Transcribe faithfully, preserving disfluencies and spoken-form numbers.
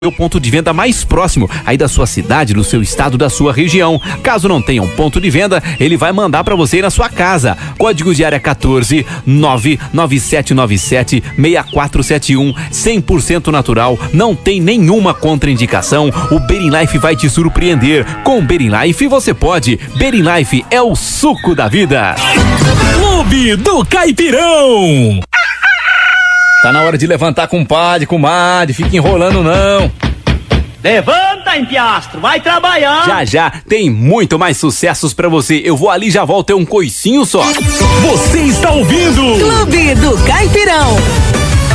o ponto de venda mais próximo aí da sua cidade, do seu estado, da sua região. Caso não tenha um ponto de venda, ele vai mandar para você ir na sua casa. Código de área quatorze, nove nove sete nove sete, seis quatro sete um, cem por cento natural, não tem nenhuma contraindicação. O Berin-Life vai te surpreender. Com Berin-Life você pode. Berin-Life é o suco da vida. Clube do Caipirão. Tá na hora de levantar, compadre, comadre, fica enrolando não. Levanta, empiastro, vai trabalhar. Já, já, tem muito mais sucessos pra você. Eu vou ali, já volto, é um coicinho só. Você está ouvindo Clube do Caipirão.